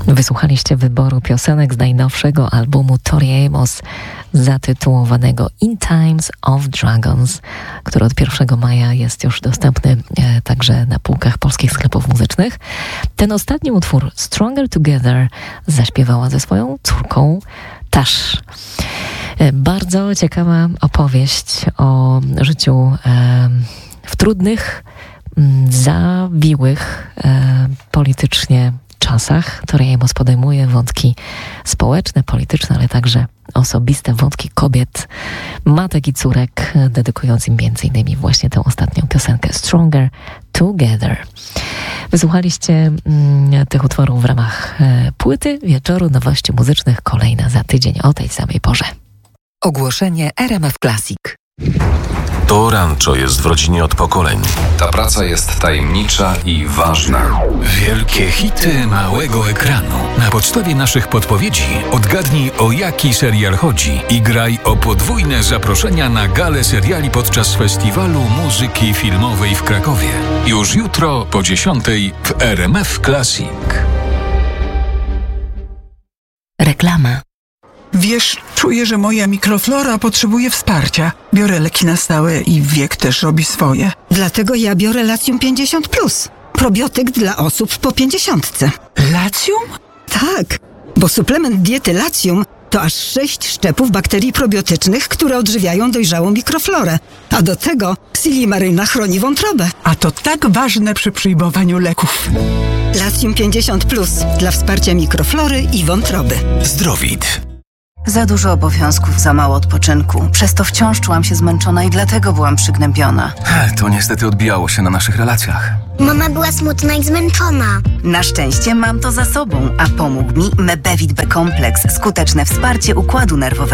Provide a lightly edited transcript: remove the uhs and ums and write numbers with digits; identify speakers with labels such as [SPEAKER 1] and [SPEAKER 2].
[SPEAKER 1] Wysłuchaliście wyboru piosenek z najnowszego albumu Tori Amos zatytułowanego In Times of Dragons, który od 1 maja jest już dostępny także na półkach polskich sklepów muzycznych. Ten ostatni utwór, Stronger Together, zaśpiewała ze swoją córką Tash. Bardzo ciekawa opowieść o życiu w trudnych, zawiłych politycznie czasach. Tori Amos podejmuje wątki społeczne, polityczne, ale także osobiste, wątki kobiet, matek i córek, dedykując im m.in. właśnie tę ostatnią piosenkę Stronger Together. Wysłuchaliście tych utworów w ramach płyty Wieczoru Nowości Muzycznych. Kolejna za tydzień o tej samej porze.
[SPEAKER 2] Ogłoszenie RMF Classic.
[SPEAKER 3] To Rancho jest w rodzinie od pokoleń.
[SPEAKER 4] Ta praca jest tajemnicza i ważna.
[SPEAKER 5] Wielkie hity małego ekranu. Na podstawie naszych podpowiedzi odgadnij, o jaki serial chodzi i graj o podwójne zaproszenia na galę seriali podczas Festiwalu Muzyki Filmowej w Krakowie. Już jutro po 10:00 w RMF Classic.
[SPEAKER 2] Reklama.
[SPEAKER 6] Wiesz, czuję, że moja mikroflora potrzebuje wsparcia. Biorę leki na stałe i wiek też robi swoje.
[SPEAKER 7] Dlatego ja biorę Latium 50+. Probiotyk dla osób po 50.
[SPEAKER 6] Latium?
[SPEAKER 7] Tak, bo suplement diety Latium to aż 6 szczepów bakterii probiotycznych, które odżywiają dojrzałą mikroflorę. A do tego Silimaryna chroni wątrobę.
[SPEAKER 6] A to tak ważne przy przyjmowaniu leków.
[SPEAKER 7] Latium 50+, dla wsparcia mikroflory i wątroby.
[SPEAKER 5] Zdrowit.
[SPEAKER 8] Za dużo obowiązków, za mało odpoczynku. Przez to wciąż czułam się zmęczona i dlatego byłam przygnębiona.
[SPEAKER 9] To niestety odbijało się na naszych relacjach.
[SPEAKER 10] Mama była smutna i zmęczona.
[SPEAKER 8] Na szczęście mam to za sobą, a pomógł mi Mebevit B-kompleks, skuteczne wsparcie układu nerwowego.